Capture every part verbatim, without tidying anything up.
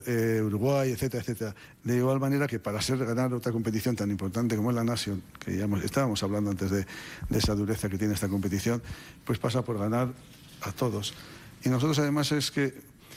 Eh, Uruguay, etcétera, etcétera. De igual manera que para ser ganar otra competición tan importante como es la Nation, que ya hemos, estábamos hablando antes de, de esa dureza que tiene esta competición, pues pasa por ganar a todos. Y nosotros además es que,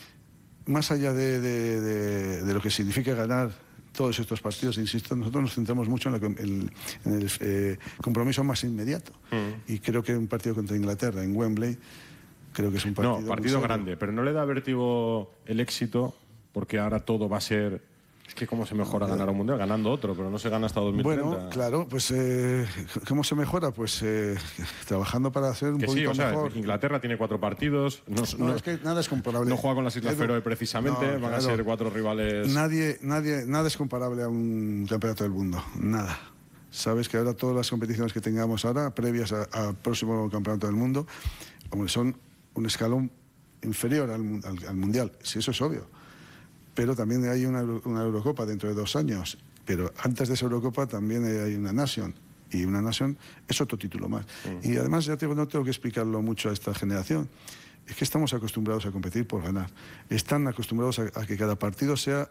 más allá de, de, de, de lo que significa ganar todos estos partidos, insisto, nosotros nos centramos mucho en, la, en, en el eh, compromiso más inmediato. Mm. Y creo que un partido contra Inglaterra en Wembley, creo que es un partido... No, partido grande, pero ¿no le da vértigo el éxito? Porque ahora todo va a ser... Es que cómo se mejora ganar un mundial, ganando otro, pero no se gana hasta dos mil treinta. Bueno, claro, pues eh, ¿cómo se mejora? Pues eh, trabajando para hacer un que poquito sí, o sea, mejor. Inglaterra tiene cuatro partidos. No, no, no es que nada es comparable. No juega con las Islas Feroe precisamente, no, van claro, a ser cuatro rivales... Nadie, nadie, nada es comparable a un campeonato del mundo, nada. Sabes que ahora todas las competiciones que tengamos ahora, previas al próximo campeonato del mundo, hombre, son un escalón inferior al, al, al mundial, si eso es obvio. Pero también hay una, una Eurocopa dentro de dos años. Pero antes de esa Eurocopa también hay una Nation. Y una Nation es otro título más. Mm. Y además, ya te digo, no tengo que explicarlo mucho a esta generación. Es que estamos acostumbrados a competir por ganar. Están acostumbrados a, a que cada partido sea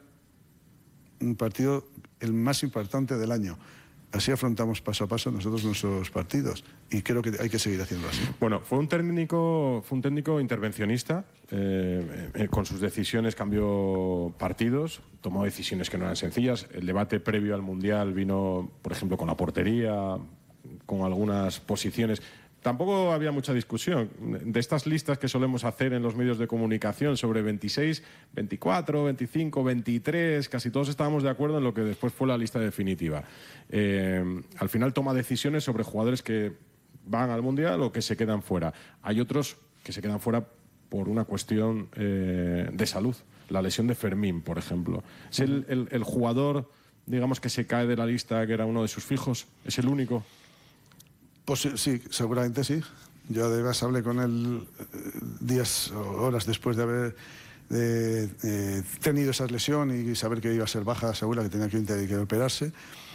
un partido el más importante del año. Así afrontamos paso a paso nosotros nuestros partidos y creo que hay que seguir haciendo así. Bueno, fue un técnico, fue un técnico intervencionista, eh, eh, con sus decisiones cambió partidos, tomó decisiones que no eran sencillas. El debate previo al Mundial vino, por ejemplo, con la portería, con algunas posiciones. Tampoco había mucha discusión de estas listas que solemos hacer en los medios de comunicación sobre veintiséis, veinticuatro, veinticinco, veintitrés, casi todos estábamos de acuerdo en lo que después fue la lista definitiva. Eh, al final toma decisiones sobre jugadores que van al Mundial o que se quedan fuera. Hay otros que se quedan fuera por una cuestión eh, de salud. La lesión de Fermín, por ejemplo. ¿Es el, el, el jugador, digamos, que se cae de la lista, que era uno de sus fijos? ¿Es el único? Pues sí, seguramente sí. Yo además hablé con él días o horas después de haber eh, eh, tenido esa lesión y saber que iba a ser baja segura, que tenía que, que operarse.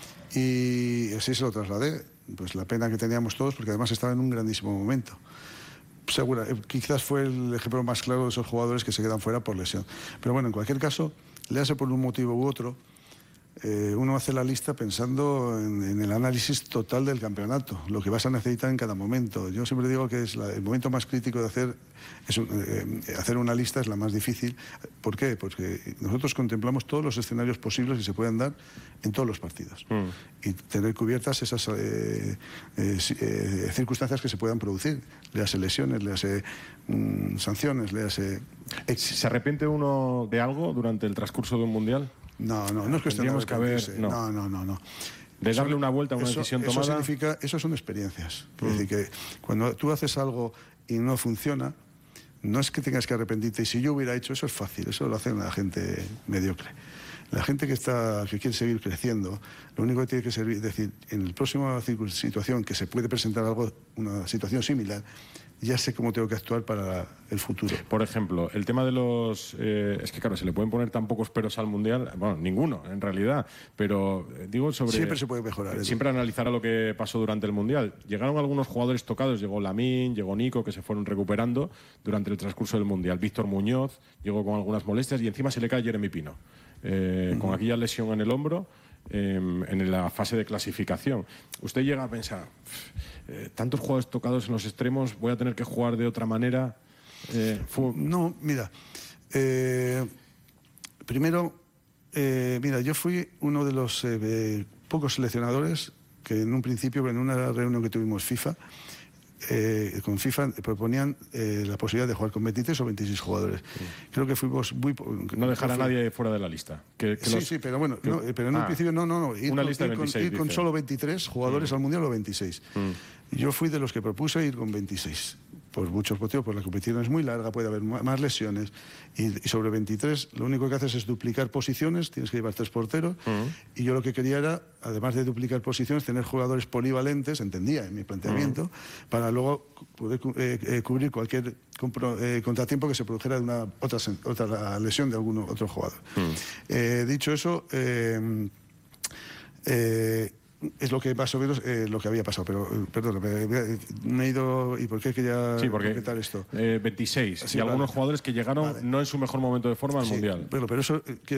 Y así se lo trasladé. Pues la pena que teníamos todos, porque además estaba en un grandísimo momento. Segura, quizás fue el ejemplo más claro de esos jugadores que se quedan fuera por lesión. Pero bueno, en cualquier caso, le hace por un motivo u otro. Eh, uno hace la lista pensando en, en el análisis total del campeonato, lo que vas a necesitar en cada momento. Yo siempre digo que es la, el momento más crítico de hacer, es, eh, hacer una lista es la más difícil. ¿Por qué? Porque nosotros contemplamos todos los escenarios posibles que se pueden dar en todos los partidos mm. y tener cubiertas esas eh, eh, eh, circunstancias que se puedan producir. Le hace lesiones, le hace mm, sanciones, le hace... ¿Se arrepiente uno de algo durante el transcurso de un mundial? No, no, no es cuestión de que haber, no. no, no, no, no. De darle una vuelta a una eso, decisión eso tomada. Significa, eso son experiencias. Mm. Es decir, que cuando tú haces algo y no funciona, no es que tengas que arrepentirte. Y si yo hubiera hecho eso, es fácil. Eso lo hace la gente mediocre. La gente que está que quiere seguir creciendo, lo único que tiene que servir, es decir, en la próxima situación que se puede presentar algo, una situación similar, ya sé cómo tengo que actuar para el futuro. Por ejemplo, el tema de los... Eh, es que claro, se le pueden poner tan pocos peros al Mundial, bueno, ninguno en realidad, pero eh, digo sobre... Siempre se puede mejorar. Eh, siempre analizará lo que pasó durante el Mundial. Llegaron algunos jugadores tocados, llegó Lamine, llegó Nico, que se fueron recuperando durante el transcurso del Mundial. Víctor Muñoz llegó con algunas molestias y encima se le cae Jeremy Pino, eh, uh-huh. con aquella lesión en el hombro. Eh, en la fase de clasificación. Usted llega a pensar, eh, tantos jugadores tocados en los extremos, voy a tener que jugar de otra manera. Eh, fue... No, mira, eh, primero, eh, mira, yo fui uno de los eh, pocos seleccionadores que en un principio, en una reunión que tuvimos FIFA, Eh, con FIFA proponían eh, la posibilidad de jugar con veintitrés o veintiséis jugadores. Sí. Creo que fuimos muy... No dejar a nadie fuera de la lista. Que, que sí, los... sí, pero bueno, que... no, pero en un ah, principio no, no, no. Ir, una con, lista de veintiséis, ir, con, ir con solo veintitrés jugadores mm. al Mundial o veintiséis. Mm. Yo fui de los que propuse ir con veintiséis. Por muchos motivos, porque la competición es muy larga, puede haber más lesiones. Y, y sobre veintitrés, lo único que haces es duplicar posiciones, tienes que llevar tres porteros. Mm. Y yo lo que quería era, además de duplicar posiciones, tener jugadores polivalentes, entendía en mi planteamiento, mm. para luego poder eh, eh, cubrir cualquier compro, eh, contratiempo que se produjera de una otra, otra lesión de algún otro jugador. Mm. Eh, dicho eso, eh, eh, es lo que más o menos eh, lo que había pasado. Pero, eh, perdón, me, me- me he ido... ¿Y por qué quería Sí, porque comentar esto? eh, veintiséis Sí, y algunos vale. jugadores que llegaron Vale. no en su mejor momento de forma al Sí, Mundial. Bueno, pero eso... eh,